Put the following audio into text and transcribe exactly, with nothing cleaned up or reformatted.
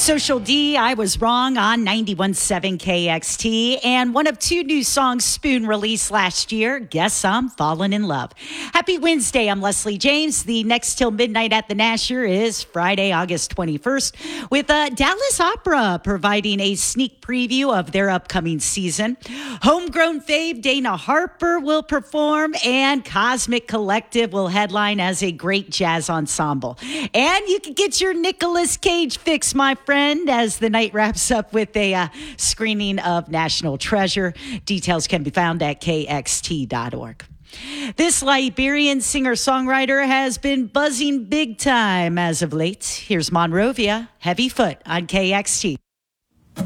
Social D, I Was Wrong on ninety-one point seven K X T, and one of two new songs Spoon released last year, Guess I'm Falling in Love. Happy Wednesday, I'm Leslie James. The next till midnight at the Nasher is Friday, August twenty-first, with uh, Dallas Opera providing a sneak preview of their upcoming season. Homegrown fave Dana Harper will perform, and Cosmic Collective will headline as a great jazz ensemble. And you can get your Nicolas Cage fix, my friend, as the night wraps up with a uh, screening of National Treasure. Details can be found at K X T dot org. This Liberian singer-songwriter has been buzzing big time as of late. Here's Monrovia, Heavy Foot on K X T.